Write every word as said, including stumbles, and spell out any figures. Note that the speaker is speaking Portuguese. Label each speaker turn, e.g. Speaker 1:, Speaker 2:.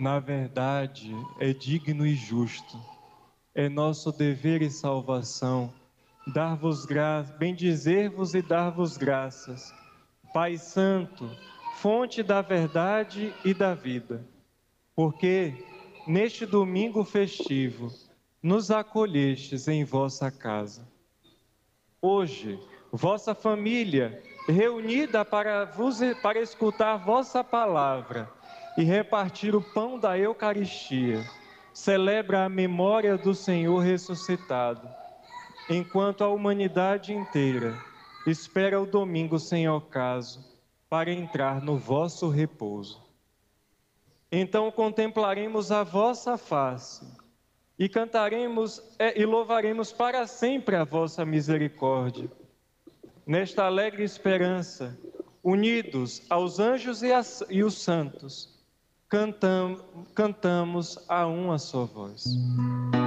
Speaker 1: Na verdade, é digno e justo, é nosso dever e salvação, dar-vos graças, bendizer-vos e dar-vos graças. Pai Santo, fonte da verdade e da vida, porque, neste domingo festivo, nos acolhestes em vossa casa. Hoje, vossa família, reunida para, vos, para escutar vossa palavra e repartir o pão da Eucaristia, celebra a memória do Senhor ressuscitado, enquanto a humanidade inteira espera o domingo sem ocaso para entrar no vosso repouso. Então contemplaremos a vossa face e cantaremos e louvaremos para sempre a vossa misericórdia. Nesta alegre esperança, unidos aos anjos e, as, e os santos, cantam, cantamos a uma só voz.